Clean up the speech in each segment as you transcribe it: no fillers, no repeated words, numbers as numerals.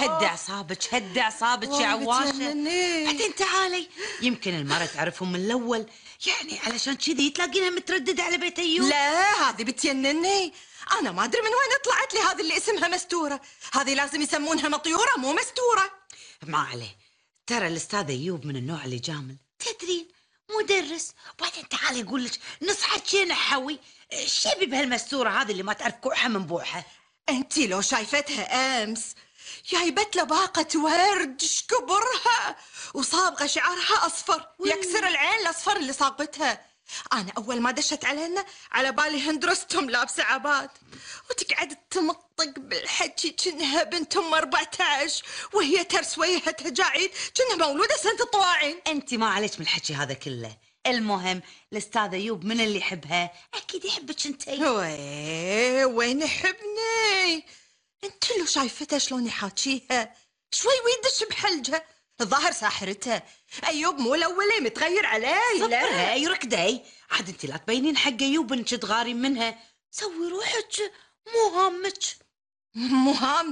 هدي اعصابك هدي اعصابك يا عواشه. بعدين تعالي، يمكن المرة تعرفهم من الاول، يعني علشان كذي تلاقينها متردده على بيت ايوب. لا هذه بتجنني، انا ما ادري من وين طلعت لي هذه اللي اسمها مستوره، هذه لازم يسمونها مطيوره مو مستوره. ما عليه، ترى الاستاذ ايوب من النوع اللي جامل، تدرين، مدرس. وبعدين تعالي اقول لك، نصحى شي نحوي شبي بهالمستوره هذه اللي ما تعرف كوعها من بوحها. انت لو شايفتها امس جايبت له باقة ورد شكبرها وصابغة شعرها أصفر يكسر العين الأصفر اللي صابتها. أنا أول ما دشت علينا على بالي هندرستهم لابسة عباد، وتقعد تمطق بالحكي كأنها بنت 14 وهي ترس وجهها تجاعيد كأنها مولودة سنة الطواعين. انت ما عليك من الحكي هذا كله. المهم الاستاذ ايوب من اللي يحبها اكيد يحبك انتي. وين يحبني؟ انت لو شايفتها شلون يحاكيها شوي ويدش بحلجها، الظاهر ساحرتها. ايوب مو الاولي متغير علي. لا اي ركدي، عاد انت لا تبينين حق ايوب انك تغارين منها، سوي روحك مو هامك. مو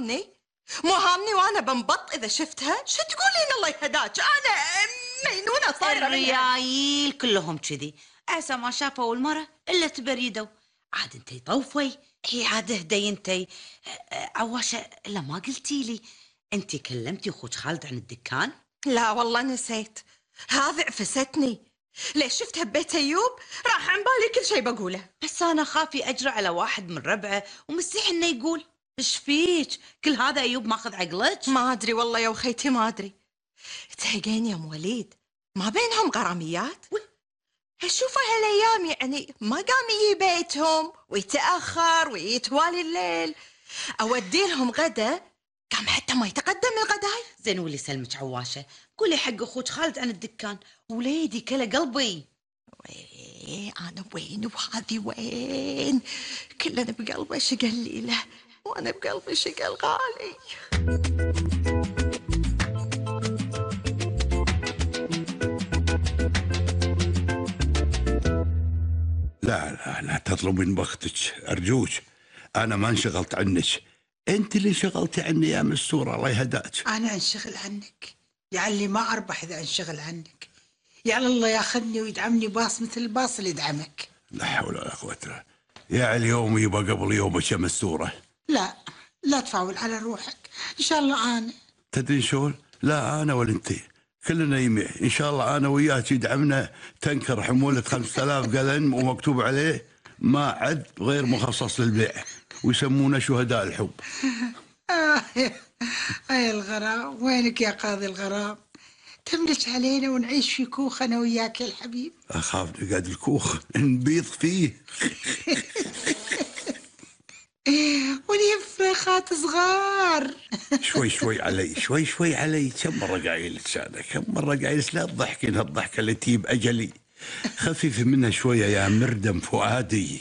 هامني وانا بنبط اذا شفتها. شو تقولين الله يهداك؟ انا مجنونه صايره. الريايل كلهم كذي، عسى ما شافوا المرة الا تبريدوا. عاد انتي طوفي، هي عاد اهدي انتي. عواشة الا ما قلتي لي، انتي كلمتي اخوك خالد عن الدكان؟ لا والله نسيت، هذه عفستني. ليش شفتها ببيت ايوب راح عن بالي كل شيء بقوله. بس انا خافي اجرى على واحد من ربعه ومستحي انه يقول ايش فيك؟ كل هذا ايوب ماخذ عقلك؟ ما ادري والله يا وخيتي ما ادري. تهيقين يا ام وليد ما بينهم غراميات؟ اشوفه هالايام يعني ما قام يجي بيتهم ويتاخر ويتوالي الليل. اودي لهم غدا قام حتى ما يتقدم الغداي. زين ولي سلمك عواشه، قولي حق اخوك خالد عن الدكان، وليدي كله قلبي. انا وين وهذه وين؟ كلنا بقلبه شقل ليله وانا بقلبي شقل غالي. لا تطلبين بختك أرجوك، أنا ما انشغلت عنك، أنت اللي انشغلتي عني يا مستورة الله يهداك. أنا انشغل عنك؟ لعلي ما أربح إذا انشغل عنك. يا الله ياخذني ويدعمني باص مثل الباص اللي يدعمك. لا حول ولا قوة إلا يا اليوم يبقى قبل يومك يا مستورة. لا تفاول على روحك، إن شاء الله أنا. تدرين شلون؟ لا أنا ولا أنت، كلنا يميع إن شاء الله. أنا وياك يدعمنا تنكر حمولة 5000 قلم ومكتوب عليه ما عد غير مخصص للبيع، ويسمونا شهداء الحب. يا الغرام، وينك يا قاضي الغرام؟ تملك علينا ونعيش في كوخ أنا وياك يا الحبيب. أخاف نقعد الكوخ نبيض فيه. ونفرخات صغار. شوي علي، شوي علي. كم مرة قايلك أنا، كم مرة قايلك لا تضحكين هالضحكة اللي تجيب أجلي. خفيفي منها شوية يا مردم فؤادي.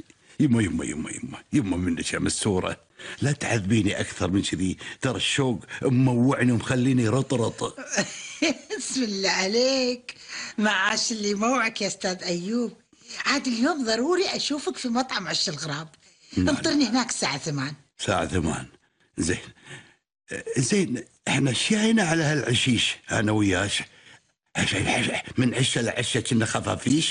يما منك يا مستورة، لا تعذبيني أكثر من كذي، ترى الشوق موعني ومخليني رطرط. بسم الله عليك، معاش اللي موعك يا أستاذ أيوب. عاد اليوم ضروري أشوفك في مطعم عش الغراب. انطرني هناك الساعة 8. الساعة 8 زين احنا شينا على هالعشيش انا وياك، من عشة لعشة كنا خفافيش.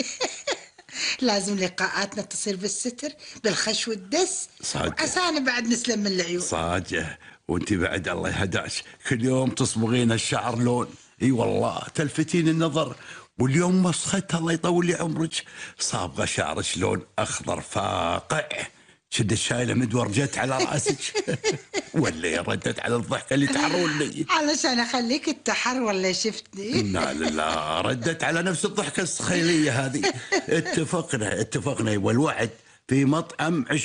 لازم لقاءاتنا تصير بالستر بالخش والدس، وعسانا بعد نسلم من العيون. صادقة، وانت بعد الله يهداك كل يوم تصبغين الشعر لون. اي والله تلفتين النظر، واليوم مسخت الله يطول لي عمرك صابغه شعرك لون اخضر فاقع، شد شايله مدور جت على راسك. ولا ردت على الضحكه اللي تعروني علشان اخليك التحر ولا شفتني؟ لا ردت على نفس الضحكه السخيليه هذه. اتفقنا والوعد في مطعم عش